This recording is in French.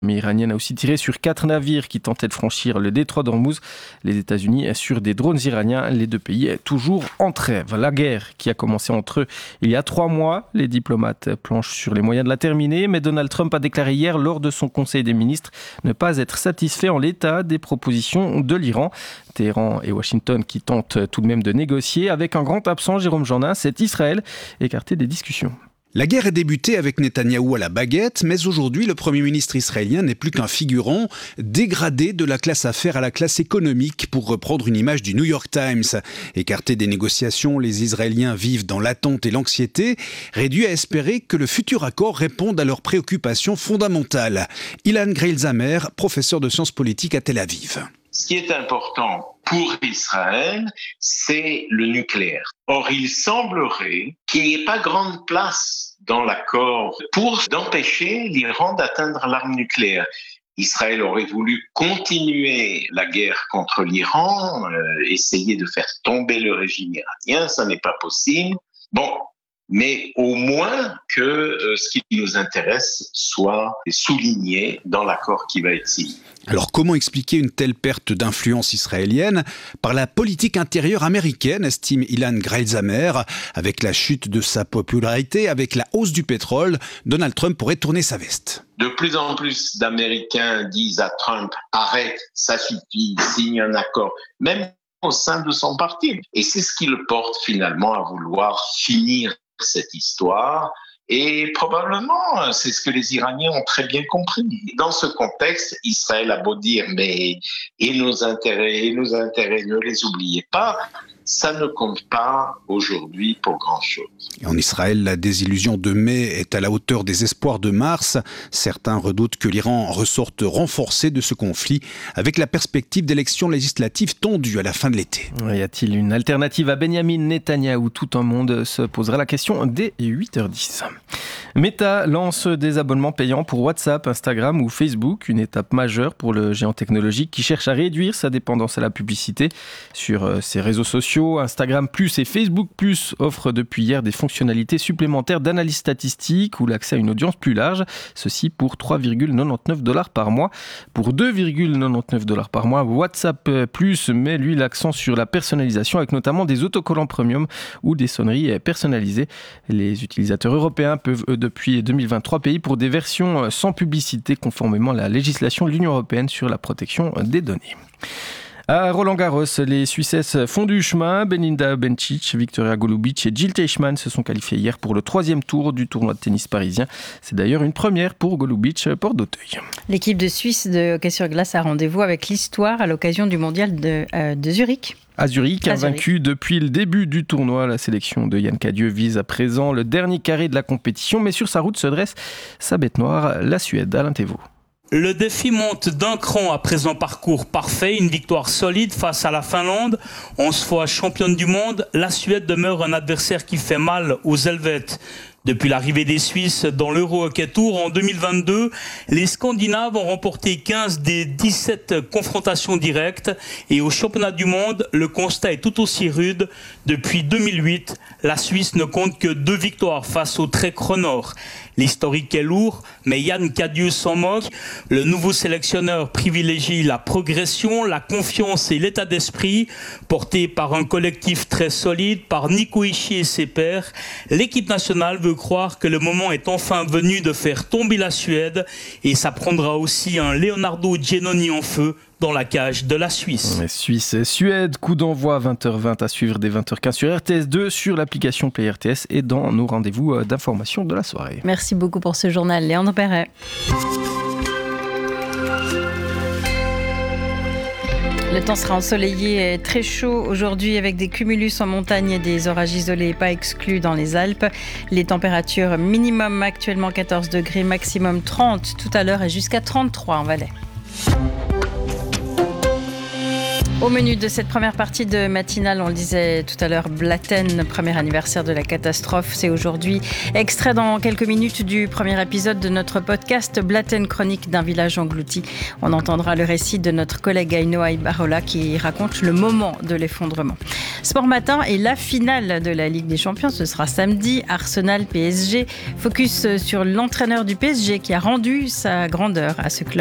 Mais iranienne a aussi tiré sur 4 navires qui tentaient de franchir le détroit d'Ormuz. Les États-Unis sur des drones iraniens, les deux pays toujours en trêve. La guerre qui a commencé entre eux il y a 3 mois. Les diplomates planchent sur les moyens de la terminer, mais Donald Trump a déclaré hier lors de son conseil des ministres ne pas être satisfait en l'état des propositions de l'Iran. Téhéran et Washington qui tentent tout de même de négocier. Avec un grand absent, Jérôme Jourdain, c'est Israël écarté des discussions. La guerre est débutée avec Netanyahou à la baguette, mais aujourd'hui, le Premier ministre israélien n'est plus qu'un figurant, dégradé de la classe affaires à la classe économique, pour reprendre une image du New York Times. Écartés des négociations, les Israéliens vivent dans l'attente et l'anxiété, réduits à espérer que le futur accord réponde à leurs préoccupations fondamentales. Ilan Greilzamer, professeur de sciences politiques à Tel Aviv. Ce qui est important pour Israël, c'est le nucléaire. Or, il semblerait qu'il n'y ait pas grande place dans l'accord pour empêcher l'Iran d'atteindre l'arme nucléaire. Israël aurait voulu continuer la guerre contre l'Iran, essayer de faire tomber le régime iranien, ça n'est pas possible. Bon, mais au moins que ce qui nous intéresse soit souligné dans l'accord qui va être signé. Alors comment expliquer une telle perte d'influence israélienne par la politique intérieure américaine, estime Ilan Greilzamer. Avec la chute de sa popularité, avec la hausse du pétrole, Donald Trump pourrait tourner sa veste. De plus en plus d'Américains disent à Trump « Arrête, ça suffit, signe un accord », même au sein de son parti. Et c'est ce qui le porte finalement à vouloir finir cette histoire. Et probablement, c'est ce que les Iraniens ont très bien compris. Dans ce contexte, Israël a beau dire, mais et nos intérêts, ne les oubliez pas, ça ne compte pas aujourd'hui pour grand-chose. Et en Israël, la désillusion de mai est à la hauteur des espoirs de mars. Certains redoutent que l'Iran ressorte renforcé de ce conflit, avec la perspective d'élections législatives tendues à la fin de l'été. Y a-t-il une alternative à Benyamin Netanyahou ? Tout un monde se posera la question dès 8h10. Meta lance des abonnements payants pour WhatsApp, Instagram ou Facebook, une étape majeure pour le géant technologique qui cherche à réduire sa dépendance à la publicité. Sur ses réseaux sociaux, Instagram Plus et Facebook Plus offrent depuis hier des fonctionnalités supplémentaires d'analyse statistique ou l'accès à une audience plus large, ceci pour 3,99$ par mois. Pour 2,99$ par mois, WhatsApp Plus met lui l'accent sur la personnalisation avec notamment des autocollants premium ou des sonneries personnalisées. Les utilisateurs européens peuvent depuis 2023 payer pour des versions sans publicité conformément à la législation de l'Union européenne sur la protection des données. À Roland-Garros, les Suissesses font du chemin. Belinda Bencic, Victoria Golubic et Jil Teichmann se sont qualifiés hier pour le 3e tour du tournoi de tennis parisien. C'est d'ailleurs une première pour Golubic, porte d'Auteuil. L'équipe de Suisse de hockey sur glace a rendez-vous avec l'histoire à l'occasion du mondial de Zurich. À Zurich, invaincu depuis le début du tournoi, la sélection de Yann Cadieux vise à présent le dernier carré de la compétition, mais sur sa route se dresse sa bête noire, la Suède. Alain Thévault. Le défi monte d'un cran après un parcours parfait, une victoire solide face à la Finlande. 11 fois championne du monde, la Suède demeure un adversaire qui fait mal aux Helvètes. Depuis l'arrivée des Suisses dans l'Euro Hockey Tour en 2022, les Scandinaves ont remporté 15 des 17 confrontations directes et au championnat du monde, le constat est tout aussi rude. Depuis 2008, la Suisse ne compte que 2 victoires face au Trek Nord. L'historique est lourd, mais Yann Cadieux s'en moque. Le nouveau sélectionneur privilégie la progression, la confiance et l'état d'esprit. Porté par un collectif très solide, par Nico Hischier et ses pairs, l'équipe nationale veut croire que le moment est enfin venu de faire tomber la Suède et ça prendra aussi un Leonardo Giannoni en feu dans la cage de la Suisse. Suisse-Suède, coup d'envoi 20h20 à suivre dès 20h15 sur RTS2, sur l'application Play RTS et dans nos rendez-vous d'information de la soirée. Merci beaucoup pour ce journal, Léandre Perret. Le temps sera ensoleillé et très chaud aujourd'hui avec des cumulus en montagne et des orages isolés pas exclus dans les Alpes. Les températures minimum actuellement 14 degrés, maximum 30 tout à l'heure et jusqu'à 33 en Valais. Au menu de cette première partie de matinale, on le disait tout à l'heure, Blatten, premier anniversaire de la catastrophe. C'est aujourd'hui. Extrait dans quelques minutes du premier épisode de notre podcast Blatten, chronique d'un village englouti. On entendra le récit de notre collègue Ainoa Ibarola qui raconte le moment de l'effondrement. Sport matin et la finale de la Ligue des Champions, ce sera samedi. Arsenal PSG. Focus sur l'entraîneur du PSG qui a rendu sa grandeur à ce club